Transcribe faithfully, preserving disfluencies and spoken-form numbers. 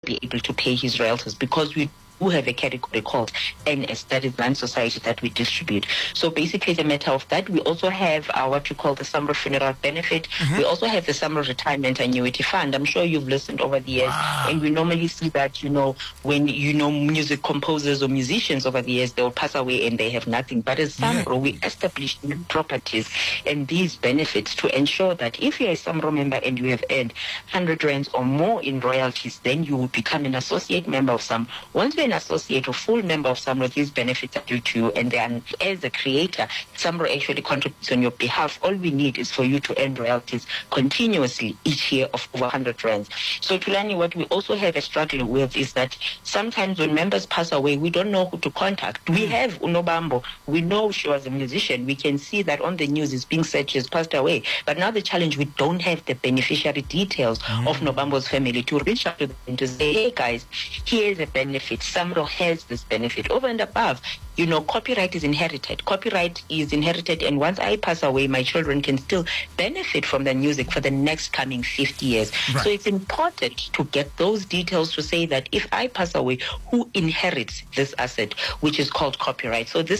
be able to pay his royalties, because we do have a category called N S, that is Land Society, that we distribute. So basically, the matter of that, we also have our, what you call the Samro Funeral Benefit. Mm-hmm. We also have the Samro Retirement Annuity Fund. I'm sure you've listened over the years, wow. and we normally see that, you know, when, you know, music composers or musicians over the years, they will pass away and they have nothing. But as Samro, yeah. we established new properties and these benefits to ensure that if you're a Samro member and you have earned one hundred rands or more in royalties, then you will become an associate member of Samro. Once you're an associate or full member of Samro, these benefits are due to you, and then as a creator, Samro actually contributes on your behalf. All we need is for you to earn royalties continuously each year of over one hundred rands. So Tulani, what we also have a struggle with is that sometimes when members pass away, we don't know who to contact. We have Unobambo. We know she was a musician. We can see that on the news it's being said she's passed away. But now the challenge, we don't have the beneficiary details mm. of Nobambo's family to reach out to them and to say, hey guys, here's a benefit. Samro has this benefit. Over and above, you know, copyright is inherited. Copyright is inherited, and once I pass away, my children can still benefit from the music for the next coming fifty years. Right. So it's important to get those details to say that if I pass away, who inherits this asset, which is called copyright. So this